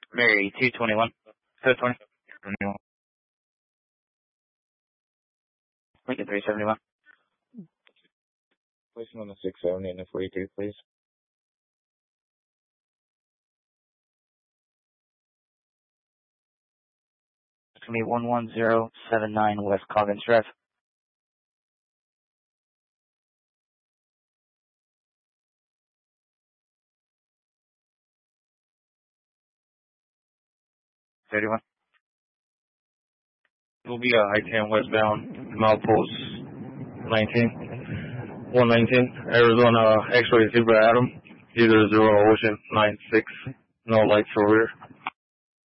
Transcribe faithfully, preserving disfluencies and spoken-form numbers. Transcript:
Mary, two twenty-one. two twenty. Lincoln, three seventy-one. Placing on the six seventy and the forty-two, please. It's going to be one one zero seven nine West Coggins Drive. thirty-one. It will be a I ten westbound, milepost nineteen. one nineteen, Arizona X-ray Zebra Adam, zero zero Ocean nine six, no lights for rear.